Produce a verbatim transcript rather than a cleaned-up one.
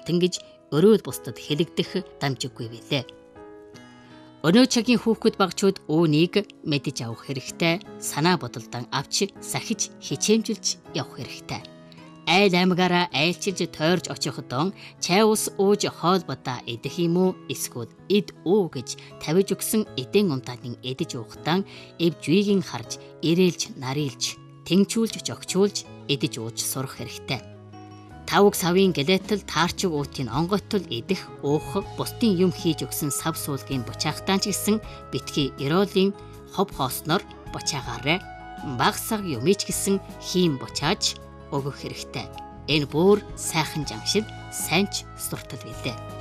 бүтэн гэж өрөөл бусдад хэлэгдэх дамжиггүй билээ. Өнөө цагийн хүүхэд багчууд үүнийг мэдэж авах хэрэгтэй, санаа бодолдон авч сахиж хичээмжилж явах хэрэгтэй. Айл аймагаараа айлчилж тойрж очихдон чай ус ууж хоолбодоо идэх юм уу, эсвэл ид уу гэж тавиж өгсөн эдэн унтааныг эдэж уухтан эв жүйгийг харж ирээлж нарилж тэнгчүүлж жогчуулж эдэж ууж сурах хэрэгтэй. Тавг савын гэлэтэл таарчиг уутын онгойтол идэх уух бусдын юм хийж өгсөн сав суулгын бучаахтан ч гэсэн битгий эроолийн хов хоосноор бучаагаарай. Багсаг юмич гэсэн хийм бучааж өгөх хэрэгтэй. Энэ бүр сайхан жамшил, сайнч суртал билээ.